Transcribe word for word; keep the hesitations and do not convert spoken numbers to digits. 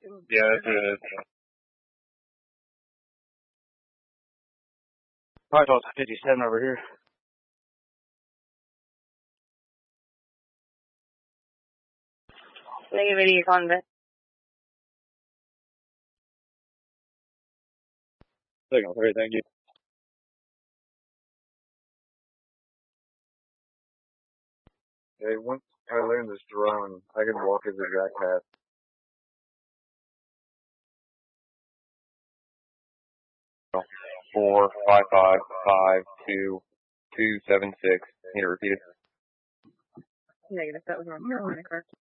Yeah, that's what it is. Probably about fifty-seven over here. Negative eighty, you're calling back. Signal three, thank you. Hey, once I learn this drone, I can walk his exact path. Four five five five two two seven six. Need to repeat it. Negative, that was wrong. You're on the car.